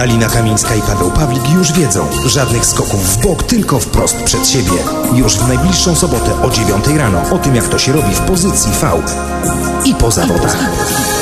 Alina Kamińska i Paweł Pawlik już wiedzą. Żadnych skoków w bok, tylko wprost przed siebie. Już w najbliższą sobotę o 9 rano. O tym, jak to się robi w pozycji V. I po zawodach.